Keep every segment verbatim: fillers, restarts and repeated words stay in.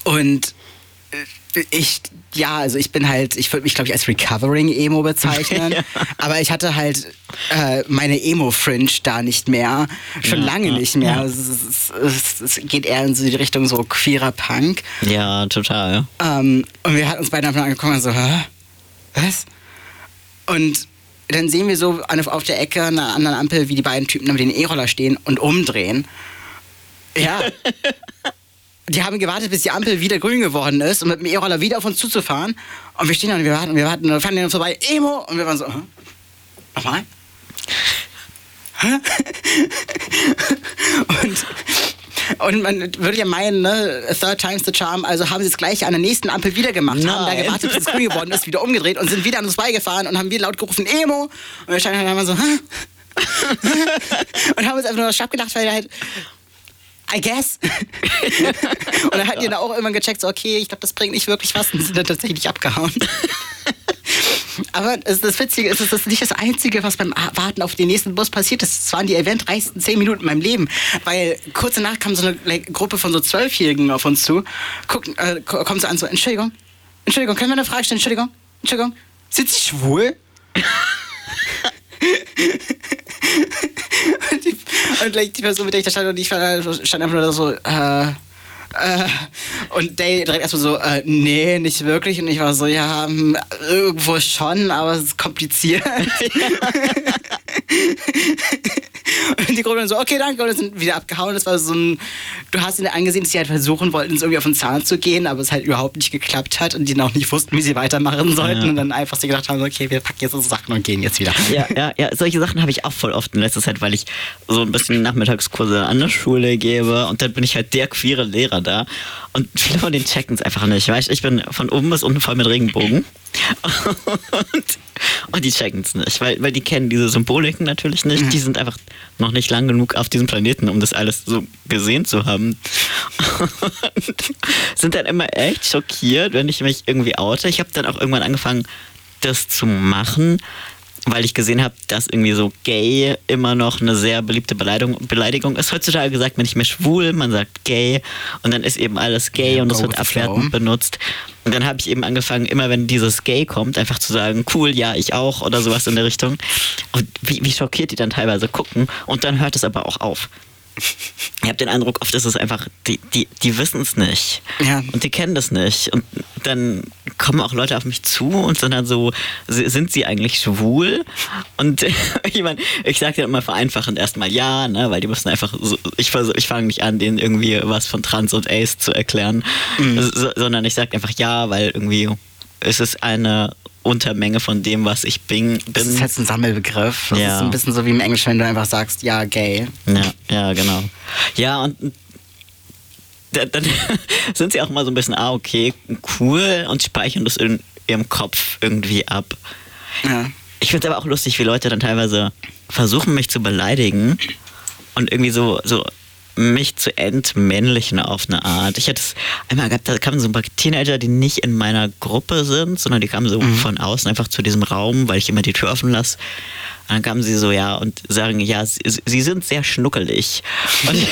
Und ich, ja, also ich bin halt, ich würde mich, glaube ich, als Recovering Emo bezeichnen, ja. aber ich hatte halt äh, meine Emo-Fringe da nicht mehr, schon ja, lange ja, nicht mehr. Ja. Es, es, es, es geht eher in so die Richtung so queerer Punk. Ja, total. Ähm, und wir hatten uns beide einfach angeguckt und so, hä? Was? Und dann sehen wir so auf der Ecke an einer anderen Ampel, wie die beiden Typen mit den E-Roller stehen und umdrehen. Ja. Die haben gewartet, bis die Ampel wieder grün geworden ist, um mit dem E-Roller wieder auf uns zuzufahren. Und wir stehen da und wir warten und wir warten und dann fahren die uns vorbei. Emo! Und wir waren so, hä? Nochmal? Hä? und, und man würde ja meinen, ne, third time's the charm, also haben sie das Gleiche an der nächsten Ampel wieder gemacht. Nein. Haben da gewartet, bis es grün geworden ist, wieder umgedreht und sind wieder an uns vorbeigefahren und haben wieder laut gerufen, Emo! Und wir standen dann immer so, hä? und haben uns einfach nur schlapp gedacht, weil halt I guess. Und dann hatten die da auch irgendwann gecheckt, so, okay, ich glaube, das bringt nicht wirklich was. Und sind dann tatsächlich abgehauen. Aber das, das Witzige ist, das ist nicht das Einzige, was beim Warten auf den nächsten Bus passiert ist. Es waren die eventreichsten zehn Minuten in meinem Leben. Weil kurz danach kam so eine like, Gruppe von so Zwölfjährigen auf uns zu, gucken, äh, kommen so an, so, Entschuldigung, Entschuldigung, können wir eine Frage stellen? Entschuldigung, Entschuldigung, sind Sie schwul? und, die, und like, die Person, mit der ich da stand, und ich stand einfach nur so, äh, äh, und Day direkt erstmal so, äh, nee, nicht wirklich. Und ich war so, ja, irgendwo schon, aber es ist kompliziert. Und die Gruppe dann so, okay, danke, und dann sind wieder abgehauen. Das war so ein, du hast ihnen angesehen, dass sie halt versuchen wollten, es irgendwie auf den Zahn zu gehen, aber es halt überhaupt nicht geklappt hat und die dann auch nicht wussten, wie sie weitermachen sollten. Ja. Und dann einfach sie gedacht haben, okay, wir packen jetzt unsere Sachen und gehen jetzt wieder. Ja, ja, ja, solche Sachen habe ich auch voll oft in letzter Zeit, weil ich so ein bisschen Nachmittagskurse an der Schule gebe und dann bin ich halt der queere Lehrer da und viele von denen checken es einfach nicht. Weißt, ich bin von oben bis unten voll mit Regenbogen und, und die checken es nicht, weil, weil die kennen diese Symboliken natürlich nicht. Mhm. Die sind einfach noch nicht lang genug auf diesem Planeten, um das alles so gesehen zu haben. Und sind dann immer echt schockiert, wenn ich mich irgendwie oute. Ich habe dann auch irgendwann angefangen, das zu machen, weil ich gesehen habe, dass irgendwie so gay immer noch eine sehr beliebte Beleidigung, Beleidigung ist. Heutzutage sagt man nicht mehr schwul, man sagt gay und dann ist eben alles gay ja, und das wird abwertend benutzt. Und dann habe ich eben angefangen, immer wenn dieses gay kommt, einfach zu sagen, cool, ja, ich auch oder sowas in der Richtung. Und wie, wie schockiert die dann teilweise gucken und dann hört es aber auch auf. Ich habe den Eindruck, oft ist es einfach, die, die, die wissen es nicht. Ja. Und die kennen das nicht. Und dann kommen auch Leute auf mich zu und sind dann so, sind sie eigentlich schwul? Und ich meine, ich sage dann immer vereinfachend erstmal ja, ne, weil die müssen einfach, so, ich, ich fange nicht an, denen irgendwie was von Trans und Ace zu erklären, mhm. so, sondern ich sage einfach ja, weil irgendwie es ist eine Untermenge von dem, was ich bin. Das ist halt ein Sammelbegriff. Das ja. ist ein bisschen so wie im Englischen, wenn du einfach sagst, ja, gay. Ja, ja, genau. Ja, und dann sind sie auch mal so ein bisschen, ah, okay, cool, und speichern das in ihrem Kopf irgendwie ab. Ja. Ich finde es aber auch lustig, wie Leute dann teilweise versuchen, mich zu beleidigen und irgendwie so, so mich zu entmännlichen auf eine Art. Ich hatte es einmal gehabt, da kamen so ein paar Teenager, die nicht in meiner Gruppe sind, sondern die kamen so mhm. von außen einfach zu diesem Raum, weil ich immer die Tür offen lasse. Und dann kamen sie so, ja, und sagen, ja, sie, sie sind sehr schnuckelig. Und,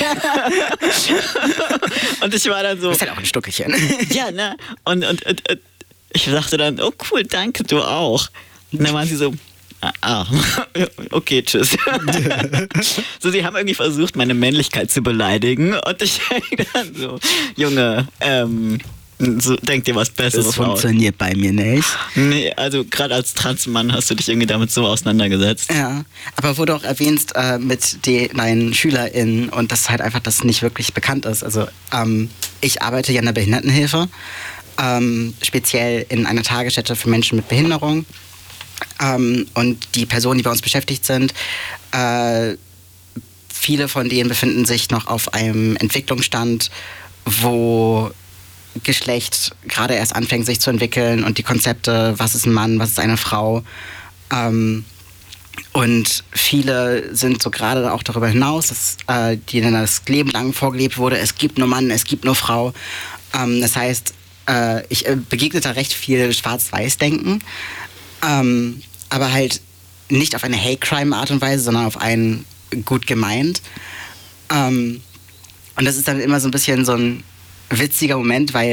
und ich war dann so... Das ist halt auch ein Stuckelchen. Ja, ne? Und, und, und, und ich dachte dann, oh cool, danke, du auch. Und dann waren sie so... Ah, okay, tschüss. So, sie haben irgendwie versucht, meine Männlichkeit zu beleidigen und ich denke dann so, Junge, ähm, so, denk dir was Besseres aus. Das funktioniert bei mir nicht. Nee, also gerade als Transmann hast du dich irgendwie damit so auseinandergesetzt. Ja, aber wo du auch erwähnst, äh, mit den, deinen SchülerInnen und das halt einfach das nicht wirklich bekannt ist. Also ähm, ich arbeite ja in der Behindertenhilfe, ähm, speziell in einer Tagesstätte für Menschen mit Behinderung. Ähm, und die Personen, die bei uns beschäftigt sind, äh, viele von denen befinden sich noch auf einem Entwicklungsstand, wo Geschlecht gerade erst anfängt sich zu entwickeln und die Konzepte, was ist ein Mann, was ist eine Frau. Ähm, und viele sind so gerade auch darüber hinaus, dass äh, denen das Leben lang vorgelebt wurde, es gibt nur Mann, es gibt nur Frau. Ähm, das heißt, äh, ich äh, begegne da recht viel Schwarz-Weiß-Denken. Ähm, aber halt nicht auf eine Hate-Crime-Art und Weise, sondern auf einen gut gemeint. Ähm, und das ist dann immer so ein bisschen so ein witziger Moment, weil